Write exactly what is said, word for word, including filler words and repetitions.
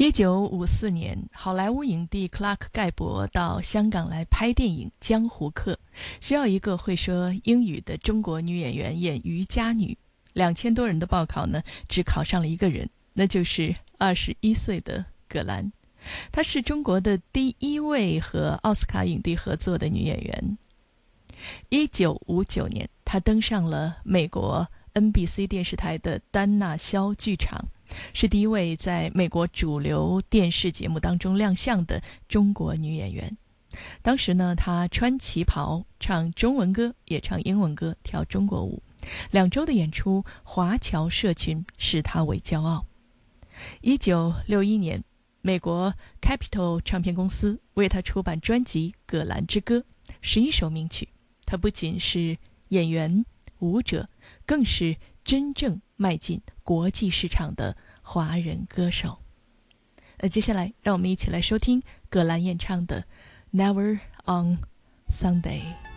一九五四年，好莱坞影帝克拉克·盖博到香港来拍电影《江湖客》，需要一个会说英语的中国女演员演渔家女。两千多人的报考呢，只考上了一个人，那就是二十一岁的葛兰。她是中国的第一位和奥斯卡影帝合作的女演员。一九五九年，她登上了美国 N B C 电视台的丹纳肖剧场，是第一位在美国主流电视节目当中亮相的中国女演员。当时呢，她穿旗袍，唱中文歌，也唱英文歌，跳中国舞。两周的演出，华侨社群视她为骄傲。一九六一年，美国 Capitol 唱片公司为她出版专辑《葛兰之歌》，十一首名曲。她不仅是演员、舞者，更是真正迈进国际市场的华人歌手。呃，接下来让我们一起来收听葛兰演唱的《Never on Sunday》。